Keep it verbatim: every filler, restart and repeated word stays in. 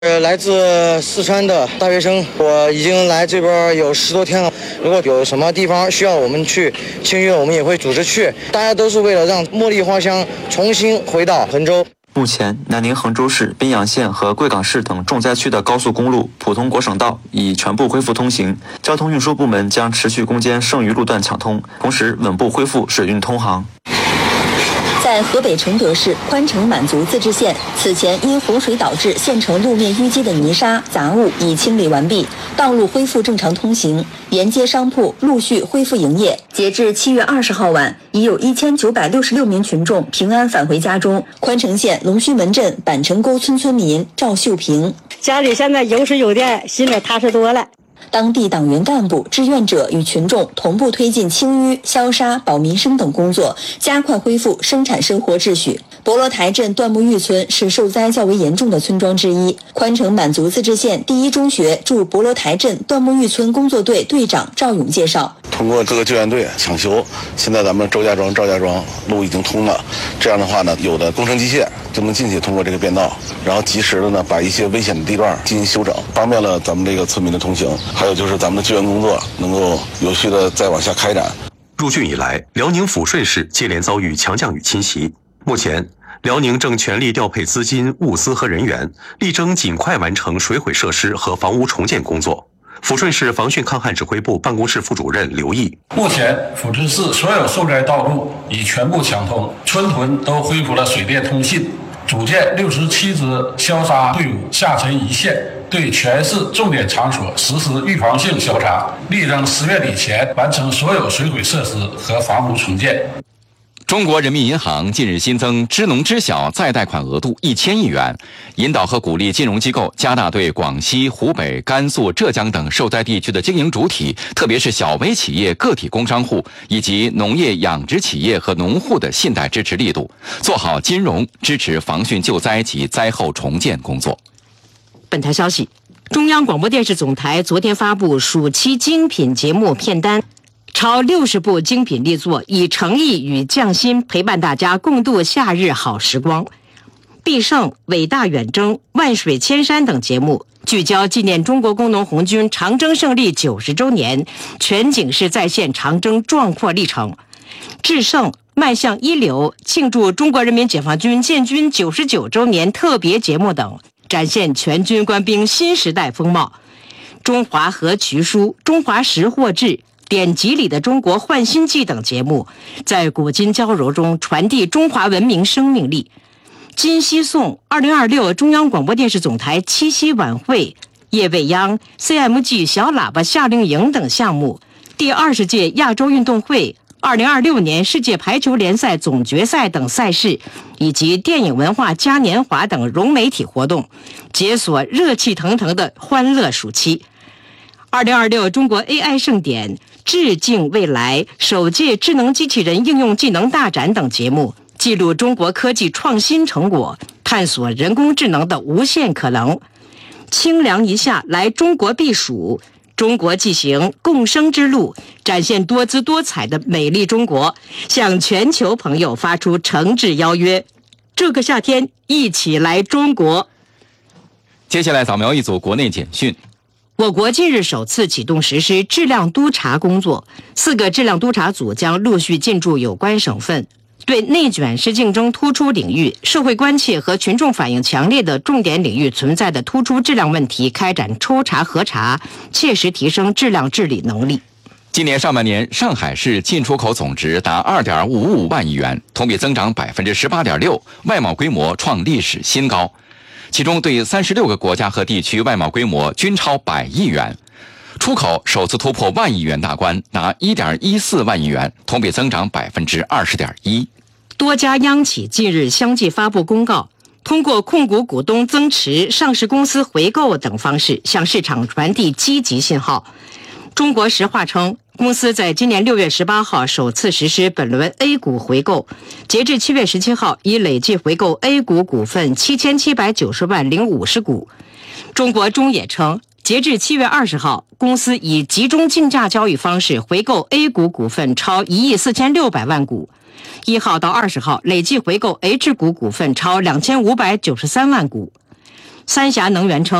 呃，来自四川的大学生，我已经来这边有十多天了。如果有什么地方需要我们去签约，我们也会组织去。大家都是为了让茉莉花香重新回到衡州。 目前，南宁衡州市、宾阳县和贵港市等重灾区的高速公路、普通国省道已全部恢复通行，交通运输部门将持续攻坚剩余路段抢通，同时稳步恢复水运通航。 在河北承德市宽城满族自治县，此前因洪水导致县城路面淤积的泥沙杂物已清理完毕，道路恢复正常通行，沿街商铺陆续恢复营业。截至七月二十号晚，已有一千九百六十六名群众平安返回家中。宽城县龙须门镇板城沟村村民赵秀平： 家里现在有水有电，心里踏实多了。 当地党员干部、志愿者与群众同步推进清淤、消杀、保民生等工作，加快恢复生产生活秩序。博罗台镇段木峪村是受灾较为严重的村庄之一。宽城满族自治县第一中学驻博罗台镇段木峪村工作队队长赵勇介绍： 通过各个救援队抢修，现在咱们周家庄、赵家庄路已经通了。这样的话呢，有的工程机械就能进去，通过这个便道，然后及时的呢把一些危险的地段进行修整，方便了咱们这个村民的通行。还有就是咱们的救援工作能够有序的再往下开展。 入汛以来，辽宁抚顺市接连遭遇强降雨侵袭。目前，辽宁正全力调配资金、物资和人员，力争尽快完成水毁设施和房屋重建工作。抚顺市防汛抗旱指挥部办公室副主任刘毅： 目前，抚顺市所有受灾道路已全部抢通，村屯都恢复了水电通信，组建六十七支消杀队伍下沉一线，对全市重点场所实施预防性消查，力争十月底前完成所有水毁设施和房屋重建。 中国人民银行近日新增支农支小再贷款额度一千亿元，引导和鼓励金融机构加大对广西、湖北、甘肃、浙江等受灾地区的经营主体，特别是小微企业、个体工商户以及农业养殖企业和农户的信贷支持力度，做好金融支持防汛救灾及灾后重建工作。 本台消息，中央广播电视总台昨天发布暑期精品节目片单。超六十部精品力作，以诚意与匠心陪伴大家共度夏日好时光。必胜、伟大远征、万水千山等节目聚焦纪念中国工农红军长征胜利九十周年，全景式再现长征壮阔历程。制胜、迈向一流，庆祝中国人民解放军建军九十九周年特别节目等，展现全军官兵新时代风貌。中华和渠书、中华识货志、典籍里的中国焕新记等节目，在古今交融中传递中华文明生命力。今夕颂二零二六中央广播电视总台七夕晚会、夜未央、C M G 小喇叭夏令营等项目，第二十届亚洲运动会、二零二六年世界排球联赛总决赛等赛事，以及电影文化嘉年华等融媒体活动，解锁热气腾腾的欢乐暑期。二零二六中国 A I 盛典、致敬未来首届智能机器人应用技能大展等节目，记录中国科技创新成果，探索人工智能的无限可能。清凉一下来中国避暑，中国纪行共生之路，展现多姿多彩的美丽中国，向全球朋友发出诚挚邀约。这个夏天一起来中国。 接下来扫描一组国内简讯。 我国近日首次启动实施质量督查工作，四个质量督查组将陆续进驻有关省份，对内卷式竞争突出领域、社会关切和群众反映强烈的重点领域存在的突出质量问题开展抽查核查，切实提升质量治理能力。 今年上半年，上海市进出口总值达 二点五五万亿元，同比增长 百分之十八点六， 外贸规模创历史新高。其中对三十六个国家和地区外贸规模均超百亿元，出口首次突破万亿元大关，达 一点一四万亿元，同比增长 百分之二十点一。 多家央企近日相继发布公告，通过控股股东增持、上市公司回购等方式向市场传递积极信号。中国石化称，公司在今年六月十八号首次实施本轮 A 股回购，截至七月十七号已累计回购 A 股股份七千七百九十万零五十股。中国中冶称，截至七月二十号，公司以集中竞价交易方式回购 A 股股份超一亿四千六百万股。一号到二十号累计回购 H 股股份超两千五百九十三万股。 三峡能源称，